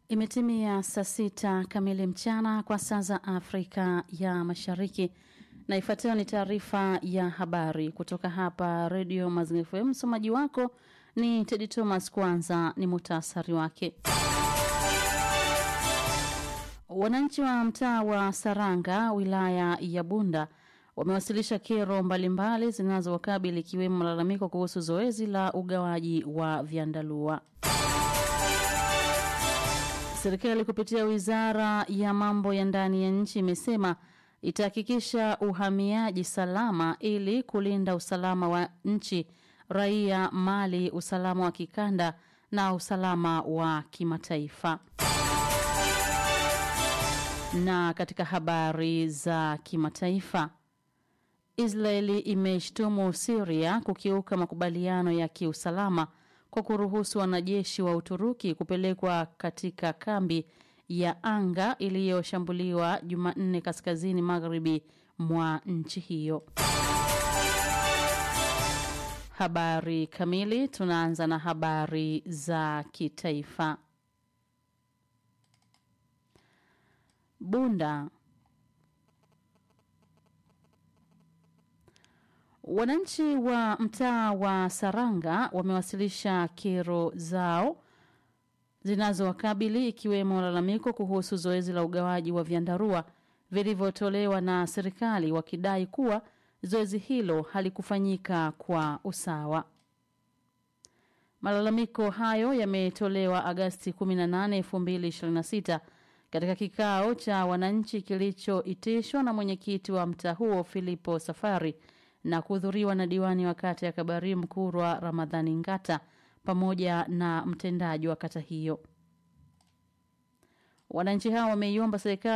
Imetimia saa 6 kamili mchana kwa saa za Afrika ya Mashariki, na ifuatayo ni taarifa ya habari kutoka hapa Radio Mazingira FM. Msomaji wako ni Teddy Thomas. Kwanza ni muhtasari wake. Wananchi wa mtaa wa Saranga, wilaya ya Bunda, wamewasilisha kero mbalimbali zinazowakabili, ikiwemo malalamiko kuhusu zoezi la ugawaji wa vyandarua. Serikali kupitia Wizara ya Mambo ya Ndani ya Nchi imesema itahakikisha uhamiaji salama ili kulinda usalama wa nchi, raia, mali, usalama wa kikanda na usalama wa kimataifa. Na katika habari za kimataifa, Israeli imeshtumu Syria kukiuka makubaliano ya kiusalama kwa kuruhusu wanajeshi wa Uturuki kupelekwa katika kambi ya anga iliyoshambuliwa Jumanne kaskazini magharibi mwa nchi hiyo. Habari kamili. Tunaanza na habari za kitaifa. Bunda. Wananchi wa mtaa wa Saranga wamewasilisha kero zao zinazowakabili, ikiwemo malalamiko kuhusu zoezi la ugawaji wa vyandarua vilivyotolewa na serikali, wakidai kuwa zoezi hilo halikufanyika kwa usawa. Malalamiko hayo yametolewa Agosti 18, 2026 katika kikao cha wananchi kilichoitishwa na mwenyekiti wa mtaa huo Filipo Safari na kuhudhuriwa na diwani wa kata ya Kabari Kurwa Ramadhani Ngata pamoja na mtendaji wa kata hiyo. Wananchi hao wameiomba serikali